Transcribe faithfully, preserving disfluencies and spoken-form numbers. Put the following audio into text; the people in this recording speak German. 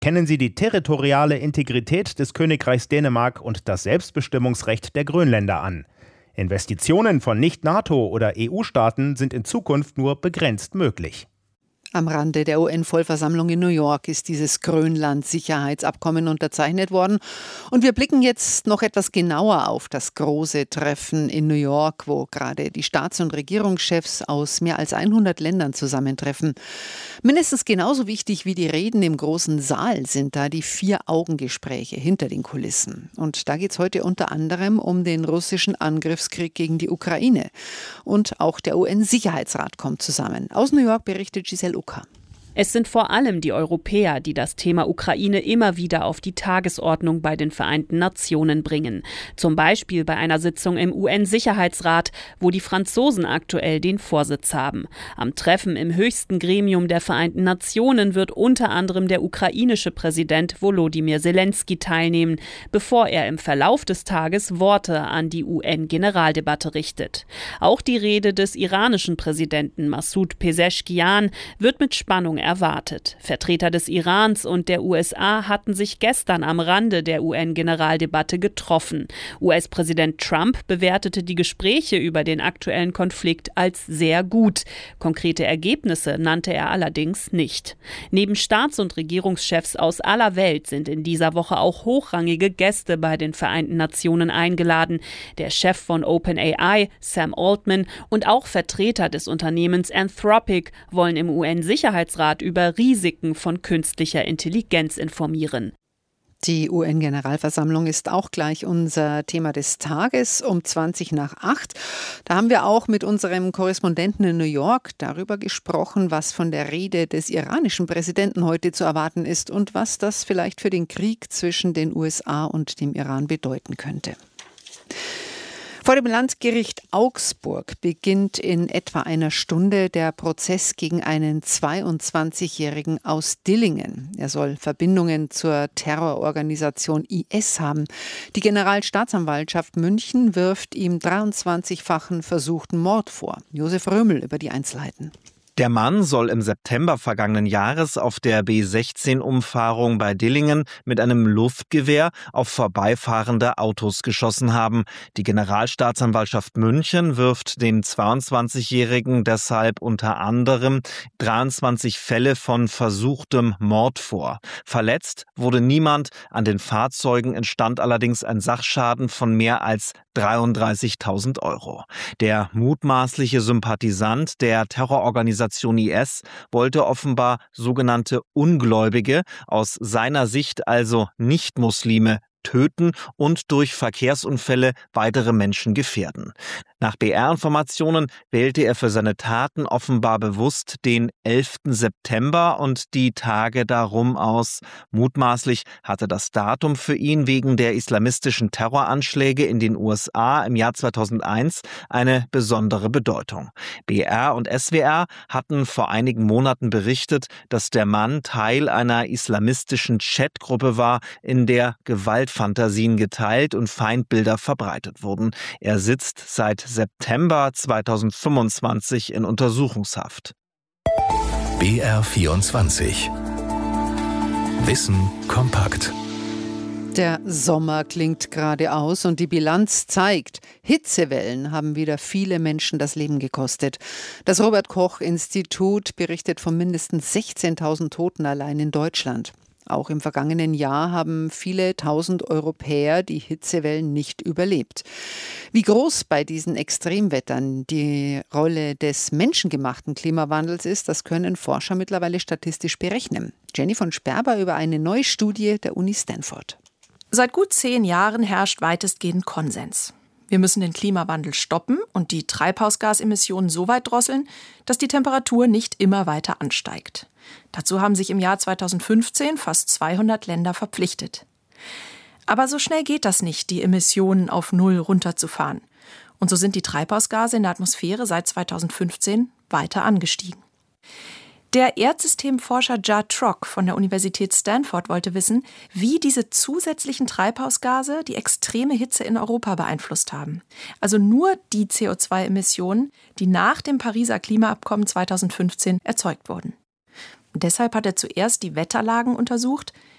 Kennen Sie die territoriale Integrität des Königreichs Dänemark und das Selbstbestimmungsrecht der Grönländer an. Investitionen von Nicht-NATO- oder E U-Staaten sind in Zukunft nur begrenzt möglich. Am Rande der U N-Vollversammlung in New York ist dieses Grönland-Sicherheitsabkommen unterzeichnet worden. Und wir blicken jetzt noch etwas genauer auf das große Treffen in New York, wo gerade die Staats- und Regierungschefs aus mehr als hundert Ländern zusammentreffen. Mindestens genauso wichtig wie die Reden im großen Saal sind da die Vier-Augen-Gespräche hinter den Kulissen. Und da geht es heute unter anderem um den russischen Angriffskrieg gegen die Ukraine. Und auch der U N-Sicherheitsrat kommt zusammen. Aus New York berichtet Giselle. Es sind vor allem die Europäer, die das Thema Ukraine immer wieder auf die Tagesordnung bei den Vereinten Nationen bringen. Zum Beispiel bei einer Sitzung im U N-Sicherheitsrat, wo die Franzosen aktuell den Vorsitz haben. Am Treffen im höchsten Gremium der Vereinten Nationen wird unter anderem der ukrainische Präsident Volodymyr Zelensky teilnehmen, bevor er im Verlauf des Tages Worte an die U N-Generaldebatte richtet. Auch die Rede des iranischen Präsidenten Massoud Pezeshkian wird mit Spannung erwartet. Vertreter des Irans und der U S A hatten sich gestern am Rande der U N-Generaldebatte getroffen. U S-Präsident Trump bewertete die Gespräche über den aktuellen Konflikt als sehr gut. Konkrete Ergebnisse nannte er allerdings nicht. Neben Staats- und Regierungschefs aus aller Welt sind in dieser Woche auch hochrangige Gäste bei den Vereinten Nationen eingeladen. Der Chef von OpenAI, Sam Altman, und auch Vertreter des Unternehmens Anthropic wollen im U N-Sicherheitsrat über Risiken von künstlicher Intelligenz informieren. Die U N-Generalversammlung ist auch gleich unser Thema des Tages um zwanzig nach acht. Da haben wir auch mit unserem Korrespondenten in New York darüber gesprochen, was von der Rede des iranischen Präsidenten heute zu erwarten ist und was das vielleicht für den Krieg zwischen den U S A und dem Iran bedeuten könnte. Vor dem Landgericht Augsburg beginnt in etwa einer Stunde der Prozess gegen einen zweiundzwanzigjährigen aus Dillingen. Er soll Verbindungen zur Terrororganisation I S haben. Die Generalstaatsanwaltschaft München wirft ihm dreiundzwanzigfachen versuchten Mord vor. Josef Römel über die Einzelheiten. Der Mann soll im September vergangenen Jahres auf der B sechzehn-Umfahrung bei Dillingen mit einem Luftgewehr auf vorbeifahrende Autos geschossen haben. Die Generalstaatsanwaltschaft München wirft dem zweiundzwanzigjährigen deshalb unter anderem dreiundzwanzig Fälle von versuchtem Mord vor. Verletzt wurde niemand. An den Fahrzeugen entstand allerdings ein Sachschaden von mehr als dreiunddreißigtausend Euro. Der mutmaßliche Sympathisant der Terrororganisation I S wollte offenbar sogenannte Ungläubige, aus seiner Sicht also Nicht-Muslime, töten und durch Verkehrsunfälle weitere Menschen gefährden. Nach B R-Informationen wählte er für seine Taten offenbar bewusst den elften September und die Tage darum aus. Mutmaßlich hatte das Datum für ihn wegen der islamistischen Terroranschläge in den U S A im Jahr zweitausendeins eine besondere Bedeutung. B R und S W R hatten vor einigen Monaten berichtet, dass der Mann Teil einer islamistischen Chatgruppe war, in der Gewaltfantasien geteilt und Feindbilder verbreitet wurden. Er sitzt seit September zweitausendfünfundzwanzig in Untersuchungshaft. B R vierundzwanzig. Wissen kompakt. Der Sommer klingt gerade aus und die Bilanz zeigt, Hitzewellen haben wieder viele Menschen das Leben gekostet. Das Robert-Koch-Institut berichtet von mindestens sechzehntausend Toten allein in Deutschland. Auch im vergangenen Jahr haben viele tausend Europäer die Hitzewellen nicht überlebt. Wie groß bei diesen Extremwettern die Rolle des menschengemachten Klimawandels ist, das können Forscher mittlerweile statistisch berechnen. Jenny von Sperber über eine neue Studie der Uni Stanford. Seit gut zehn Jahren herrscht weitestgehend Konsens. Wir müssen den Klimawandel stoppen und die Treibhausgasemissionen so weit drosseln, dass die Temperatur nicht immer weiter ansteigt. Dazu haben sich im Jahr zweitausendfünfzehn fast zweihundert Länder verpflichtet. Aber so schnell geht das nicht, die Emissionen auf Null runterzufahren. Und so sind die Treibhausgase in der Atmosphäre seit zweitausendfünfzehn weiter angestiegen. Der Erdsystemforscher Judd Trok von der Universität Stanford wollte wissen, wie diese zusätzlichen Treibhausgase die extreme Hitze in Europa beeinflusst haben. Also nur die C O zwei Emissionen, die nach dem Pariser Klimaabkommen zweitausendfünfzehn erzeugt wurden. Deshalb hat er zuerst die Wetterlagen untersucht,